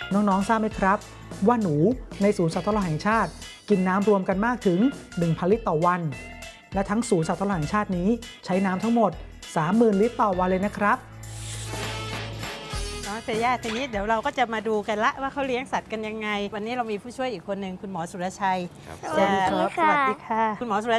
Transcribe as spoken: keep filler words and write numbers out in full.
น้องๆทราบไหมครับว่าหนูในศูนย์สัตว์ทดลองแห่งชาติกินน้ำรวมกันมากถึง หนึ่งพัน ลิตรต่อวันและทั้งศูนย์สัตว์ทดลองแห่งชาตินี้ใช้น้ำทั้งหมด สามหมื่น ลิตรต่อวันเลยนะครับน้องเซย่าทีนี้เดี๋ยวเราก็จะมาดูกันละว่าเขาเลี้ยงสัตว์กันยังไงวันนี้เรามีผู้ช่วยอีกคนหนึ่งคุณหมอสุรชัยสวัสดีครับสวัสดีค่ะคุณหมอสุร